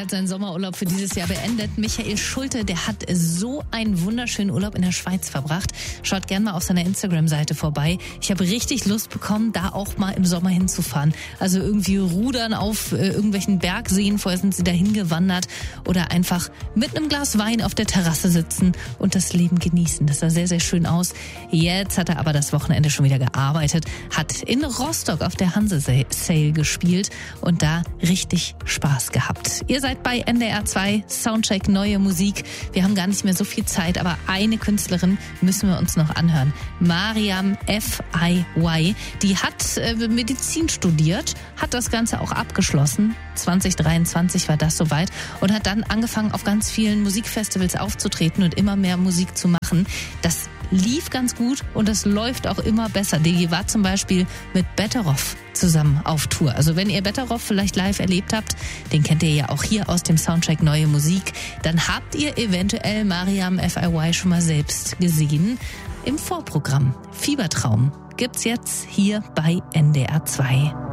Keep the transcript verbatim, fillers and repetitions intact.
hat seinen Sommerurlaub für dieses Jahr beendet. Michael Schulte, der hat so einen wunderschönen Urlaub in der Schweiz verbracht. Schaut gerne mal auf seiner Instagram-Seite vorbei. Ich habe richtig Lust bekommen, da auch mal im Sommer hinzufahren. Also irgendwie rudern auf äh, irgendwelchen Bergseen, vorher sind sie dahin gewandert, oder einfach mit einem Glas Wein auf der Terrasse sitzen und das Leben genießen. Das sah sehr, sehr schön aus. Jetzt hat er aber das Wochenende schon wieder gearbeitet, hat in Rostock auf der Hanse-Sale gespielt und da richtig Spaß gehabt. Ihr seid bei N D R zwei, Soundcheck, neue Musik. Wir haben gar nicht mehr so viel Zeit, aber eine Künstlerin müssen wir uns noch anhören. Mariam F I Y, die hat äh, Medizin studiert, hat das Ganze auch abgeschlossen. zwanzig dreiundzwanzig war das soweit und hat dann angefangen, auf ganz vielen Musikfestivals aufzutreten und immer mehr Musik zu machen. Das lief ganz gut und das läuft auch immer besser. Die war zum Beispiel mit Betteroff zusammen auf Tour. Also wenn ihr Betteroff vielleicht live erlebt habt, den kennt ihr ja auch hier aus dem Soundcheck Neue Musik, dann habt ihr eventuell Mariam F I Y schon mal selbst gesehen im Vorprogramm. Fiebertraum gibt's jetzt hier bei N D R zwei.